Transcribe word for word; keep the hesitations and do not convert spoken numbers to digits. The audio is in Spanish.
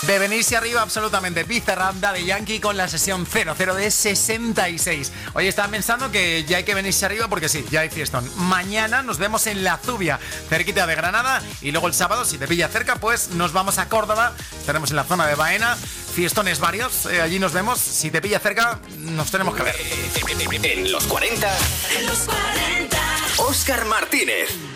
De venirse arriba absolutamente. Bizarrap, Daddy Yankee con la sesión cero cero de sesenta y seis. Hoy están pensando que ya hay que venirse arriba porque sí, ya hay fiestón. Mañana nos vemos en La Zubia, cerquita de Granada. Y luego el sábado, si te pilla cerca, pues nos vamos a Córdoba. Estaremos en la zona de Baena. Fiestones varios, eh, allí nos vemos. Si te pilla cerca, nos tenemos que ver. En los cuarenta. En los cuarenta. Óscar Martínez.